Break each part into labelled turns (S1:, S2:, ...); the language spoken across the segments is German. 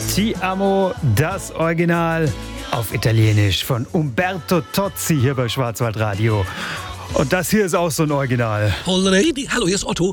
S1: Ti amo, das Original auf Italienisch von Umberto Tozzi hier bei Schwarzwaldradio. Und das hier ist auch so ein Original.
S2: Hallo, hier ist Otto.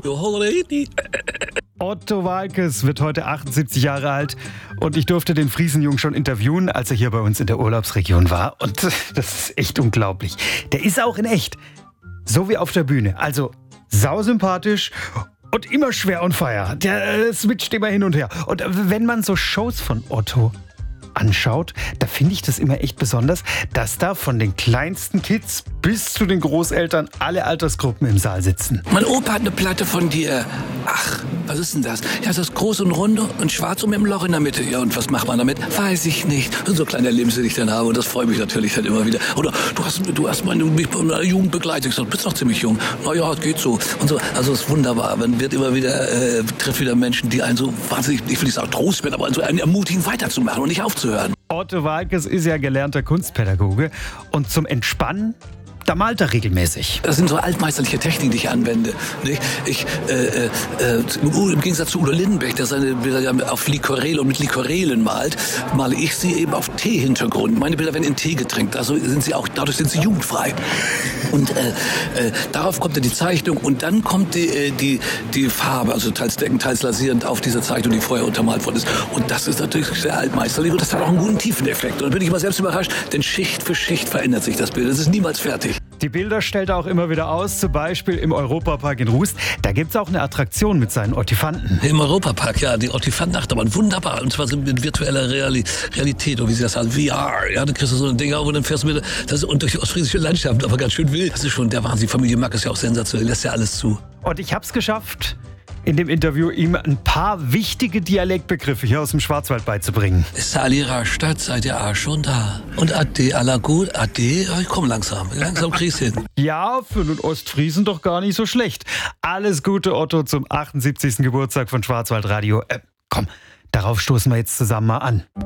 S1: Otto Waalkes wird heute 78 Jahre alt und ich durfte den Friesenjungen schon interviewen, als er hier bei uns in der Urlaubsregion war. Und das ist echt unglaublich. Der ist auch in echt so wie auf der Bühne. Also sausympathisch und immer schwer on fire. Der switcht immer hin und her. Und wenn man so Shows von Otto anschaut, da finde ich das immer echt besonders, dass da von den kleinsten Kids bis zu den Großeltern alle Altersgruppen im Saal sitzen.
S2: Mein Opa hat eine Platte von dir. Ach, was ist denn das? Ja, das ist groß und rund und schwarz und mit einem Loch in der Mitte. Ja, und was macht man damit? Weiß ich nicht. Und so kleine Erlebnisse, die ich dann habe. Und das freut mich natürlich dann immer wieder. Oder du hast mich bei meiner Jugend begleitet. Ich sag, du bist noch ziemlich jung. Na ja, geht so. Und so. Also es ist wunderbar. Man wird immer wieder, trifft wieder Menschen, die einen so wahnsinnig, ich will nicht sagen Trost werden, aber so einen ermutigen, weiterzumachen und nicht aufzuhören.
S1: Otto Waalkes ist ja gelernter Kunstpädagoge und zum Entspannen, da malt er regelmäßig.
S2: Das sind so altmeisterliche Techniken, die ich anwende. Im Gegensatz zu Udo Lindenberg, der seine Bilder ja auf Likorel und mit Likorelen malt, male ich sie eben auf Tee-Hintergrund. Meine Bilder werden in Tee getränkt, also dadurch sind sie jugendfrei. Und darauf kommt dann die Zeichnung und dann kommt die Farbe, also teils deckend, teils lasierend auf diese Zeichnung, die vorher untermalt worden ist. Und das ist natürlich sehr altmeisterlich und das hat auch einen guten Tiefeneffekt. Und da bin ich immer selbst überrascht, denn Schicht für Schicht verändert sich das Bild. Das ist niemals fertig.
S1: Die Bilder stellt er auch immer wieder aus, zum Beispiel im Europapark in Rust. Da gibt es auch eine Attraktion mit seinen Ottifanten.
S2: Im Europapark, ja, die Ottifanten-Achterbahn, wunderbar. Und zwar mit virtueller Realität, oder wie sie das sagen, VR. Ja, dann kriegst du so ein Ding auf und dann fährst du mit, und durch die ostfriesische Landschaft, aber ganz schön wild. Das ist schon der Wahnsinn. Familie Mack ist ja auch sensationell, lässt ja alles zu.
S1: Und ich hab's geschafft, in dem Interview ihm ein paar wichtige Dialektbegriffe hier aus dem Schwarzwald beizubringen.
S2: Sali Rastatt, seid ihr auch schon da? Und Ade, aller gut, Ade, ich komm langsam krieg's hin.
S1: Ja, für einen Ostfriesen doch gar nicht so schlecht. Alles Gute, Otto, zum 78. Geburtstag von Schwarzwaldradio. Komm, darauf stoßen wir jetzt zusammen mal an.